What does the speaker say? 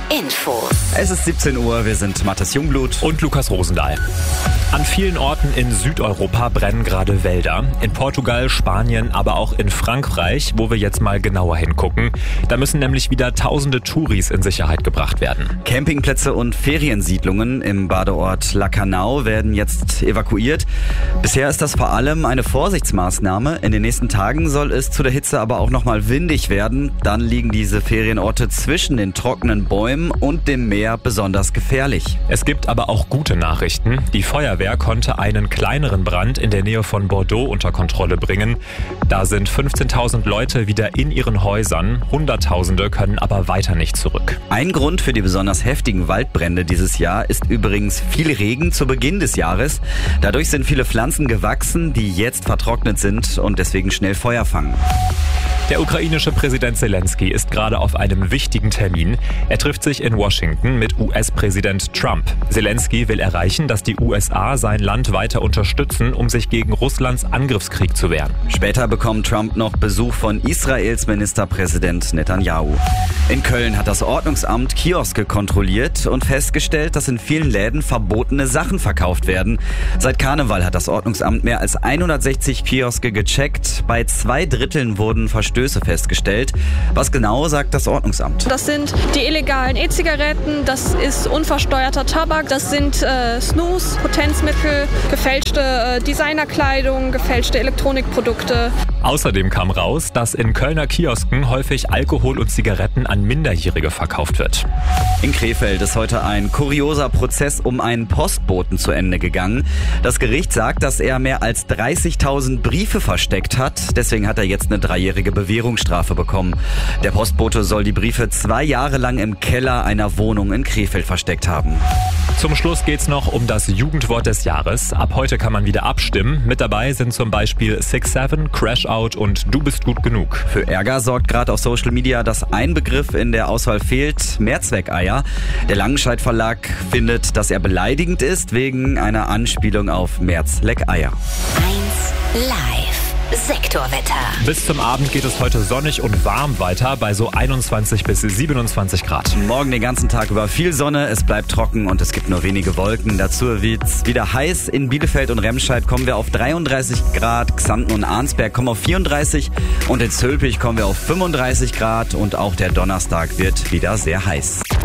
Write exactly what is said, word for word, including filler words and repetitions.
Infos. Es ist siebzehn Uhr, wir sind Matthias Jungblut und Lukas Rosendahl. An vielen Orten in Südeuropa brennen gerade Wälder. In Portugal, Spanien, aber auch in Frankreich, wo wir jetzt mal genauer hingucken. Da müssen nämlich wieder tausende Touris in Sicherheit gebracht werden. Campingplätze und Feriensiedlungen im Badeort Lacanau werden jetzt evakuiert. Bisher ist das vor allem eine Vorsichtsmaßnahme. In den nächsten Tagen soll es zu der Hitze aber auch nochmal windig werden. Dann liegen diese Ferienorte zwischen den trockenen Bäumen und dem Meer besonders gefährlich. Es gibt aber auch gute Nachrichten. Die Feuerwehr konnte einen kleineren Brand in der Nähe von Bordeaux unter Kontrolle bringen. Da sind fünfzehntausend Leute wieder in ihren Häusern. Hunderttausende können aber weiter nicht zurück. Ein Grund für die besonders heftigen Waldbrände dieses Jahr ist übrigens viel Regen zu Beginn des Jahres. Dadurch sind viele Pflanzen gewachsen, die jetzt vertrocknet sind und deswegen schnell Feuer fangen. Der ukrainische Präsident Zelensky ist gerade auf einem wichtigen Termin. Er trifft sich in Washington mit U S-Präsident Trump. Zelensky will erreichen, dass die U S A sein Land weiter unterstützen, um sich gegen Russlands Angriffskrieg zu wehren. Später bekommt Trump noch Besuch von Israels Ministerpräsident Netanyahu. In Köln hat das Ordnungsamt Kioske kontrolliert und festgestellt, dass in vielen Läden verbotene Sachen verkauft werden. Seit Karneval hat das Ordnungsamt mehr als hundertsechzig Kioske gecheckt. Bei zwei Dritteln wurden Verstöße festgestellt. Was genau, sagt das Ordnungsamt? Das sind die illegalen E-Zigaretten, das ist unversteuerter Tabak, das sind äh, Snus, Potenzmittel, gefälschte äh, Designerkleidung, gefälschte Elektronikprodukte. Außerdem kam raus, dass in Kölner Kiosken häufig Alkohol und Zigaretten an Minderjährige verkauft wird. In Krefeld ist heute ein kurioser Prozess um einen Postboten zu Ende gegangen. Das Gericht sagt, dass er mehr als dreißigtausend Briefe versteckt hat. Deswegen hat er jetzt eine dreijährige Bewährungsstrafe bekommen. Der Postbote soll die Briefe zwei Jahre lang im Keller einer Wohnung in Krefeld versteckt haben. Zum Schluss geht's noch um das Jugendwort des Jahres. Ab heute kann man wieder abstimmen. Mit dabei sind zum Beispiel six seven, Crash Out und Du bist gut genug. Für Ärger sorgt gerade auf Social Media, dass ein Begriff in der Auswahl fehlt: Mehrzweckeier. Der Langenscheidt Verlag findet, dass er beleidigend ist wegen einer Anspielung auf Mehrzweckeier. eins Live. Sektorwetter. Bis zum Abend geht es heute sonnig und warm weiter bei so einundzwanzig bis siebenundzwanzig Grad. Morgen den ganzen Tag über viel Sonne, es bleibt trocken und es gibt nur wenige Wolken. Dazu wird's wieder heiß. In Bielefeld und Remscheid kommen wir auf dreiunddreißig Grad, Xanten und Arnsberg kommen auf vierunddreißig und in Zülpich kommen wir auf fünfunddreißig Grad und auch der Donnerstag wird wieder sehr heiß.